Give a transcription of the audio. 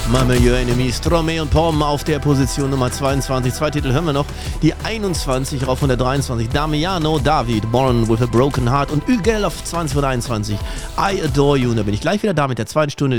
Mama Your Enemy, Stromae und Pom auf der Position Nummer 22. Zwei Titel hören wir noch. Die 21 rauf von der 23. Damiano David, Born with a Broken Heart und Ügel auf 20 von 21. I Adore You. Und da bin ich gleich wieder da mit der zweiten Stunde.